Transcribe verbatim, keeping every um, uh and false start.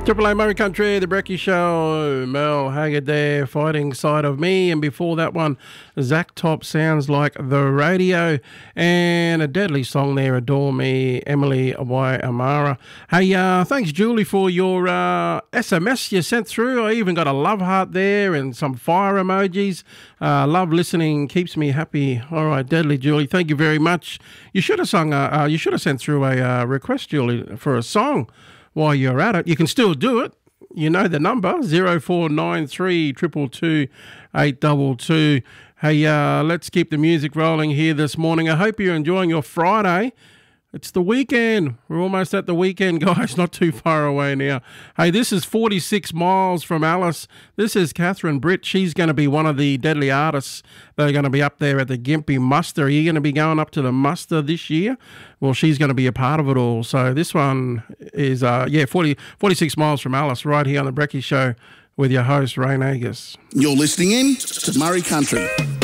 Triple A Murray Country, The Brecky Show, Mel Haggard there, Fighting Side of Me, and before that one, Zach Top, Sounds Like the Radio, and a deadly song there, Adore Me, Emily Amara. Hey, uh, thanks Julie for your uh, S M S you sent through. I even got a love heart there and some fire emojis. Uh, love listening, keeps me happy. All right, deadly Julie, thank you very much. You should have sung, uh, uh, you should have sent through a uh, request, Julie, for a song. While you're at it, you can still do it. You know the number, zero four nine three, two two two, eight two two. Hey, uh, let's keep the music rolling here this morning. I hope you're enjoying your Friday. It's the weekend. We're almost at the weekend, guys. Not too far away now. Hey, this is forty-six miles from Alice. This is Catherine Britt. She's going to be one of the deadly artists that are going to be up there at the Gympie Muster. Are you going to be going up to the muster this year? Well, she's going to be a part of it all. So this one is, uh, yeah, forty, forty-six miles from Alice, right here on The Brecky Show with your host, Ray Nagus. You're listening in to Murray Country.